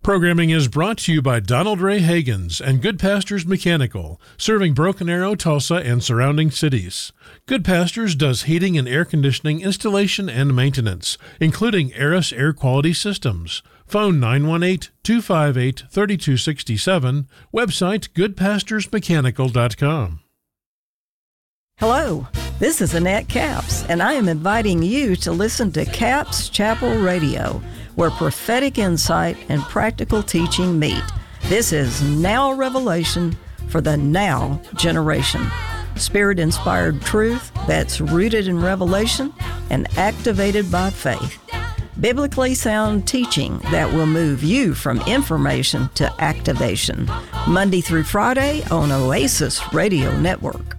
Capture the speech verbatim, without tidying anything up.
Programming is brought to you by Donald Ray Hagens and Good Pastures Mechanical, serving Broken Arrow, Tulsa, and surrounding cities. Good Pastures does heating and air conditioning installation and maintenance, including Aris air quality systems. Phone nine one eight, two five eight, three two six seven. Website good pastures mechanical dot com. Hello, this is Annette Capps, and I am inviting you to listen to Capps Chapel Radio, where prophetic insight and practical teaching meet. This is Now Revelation for the Now generation. Spirit-inspired truth that's rooted in revelation and activated by faith. Biblically sound teaching that will move you from information to activation. Monday through Friday on Oasis Radio Network.